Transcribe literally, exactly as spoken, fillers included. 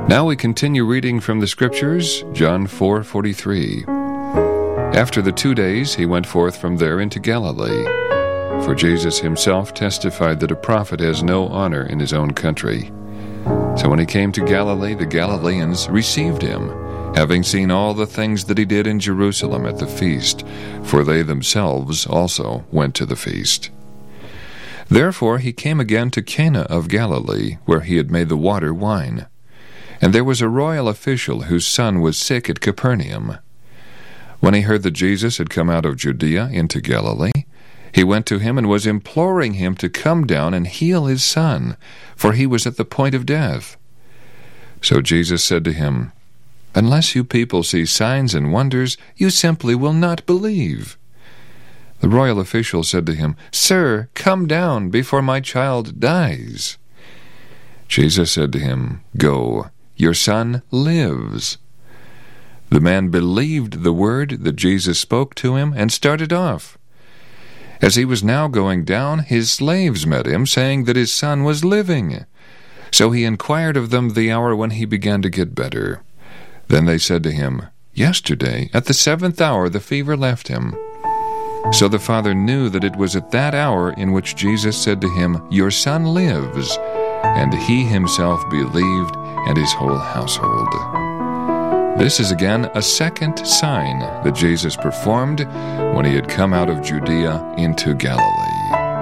Now we continue reading from the Scriptures, John four forty-three. After the two days he went forth from there into Galilee, for Jesus himself testified that a prophet has no honor in his own country. So when he came to Galilee, the Galileans received him, having seen all the things that he did in Jerusalem at the feast, for they themselves also went to the feast. Therefore he came again to Cana of Galilee, where he had made the water wine. And there was a royal official whose son was sick at Capernaum. When he heard that Jesus had come out of Judea into Galilee, he went to him and was imploring him to come down and heal his son, for he was at the point of death. So Jesus said to him, "Unless you people see signs and wonders, you simply will not believe." The royal official said to him, "Sir, come down before my child dies." Jesus said to him, "Go, your son lives." The man believed the word that Jesus spoke to him and started off. As he was now going down, his slaves met him, saying that his son was living. So he inquired of them the hour when he began to get better. Then they said to him, "Yesterday, at the seventh hour, the fever left him." So the father knew that it was at that hour in which Jesus said to him, "Your son lives." And he himself believed, and his whole household. This is again a second sign that Jesus performed when he had come out of Judea into Galilee.